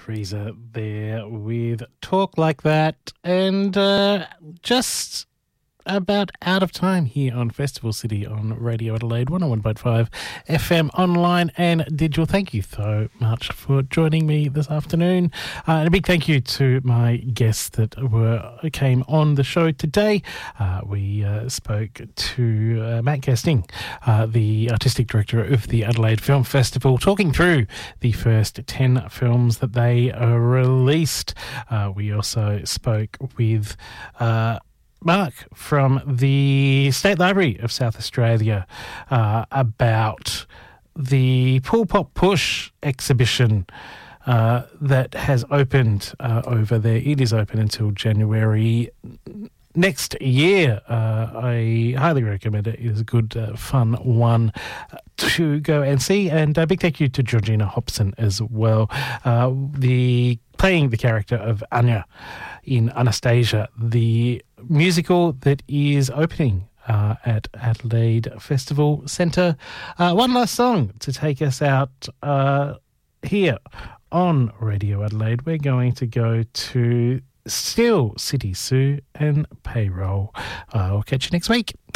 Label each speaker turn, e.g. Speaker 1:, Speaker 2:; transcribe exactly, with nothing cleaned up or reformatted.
Speaker 1: Freezer there with Talk Like That, and uh, just about out of time here on Festival City on Radio Adelaide one oh one point five F M online and digital. Thank you so much for joining me this afternoon. Uh, and a big thank you to my guests that were came on the show today. Uh, we uh, spoke to uh, Matt Kesting, uh, the artistic director of the Adelaide Film Festival, talking through the first ten films that they uh, released. Uh, we also spoke with Uh, Mark from the State Library of South Australia uh, about the Pool Pop Push exhibition uh, that has opened uh, over there. It is open until January next year. Uh, I highly recommend it. It is a good, uh, fun one to go and see. And a big thank you to Georgina Hobson as well. Uh, the playing the character of Anya in Anastasia, the musical that is opening uh, at Adelaide Festival Centre. Uh, one last song to take us out uh, here on Radio Adelaide. We're going to go to Steel City Sue and Payroll. Uh, we'll catch you next week.